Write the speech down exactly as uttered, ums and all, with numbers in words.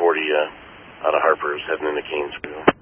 forty uh, out of Harper's heading into Canesville.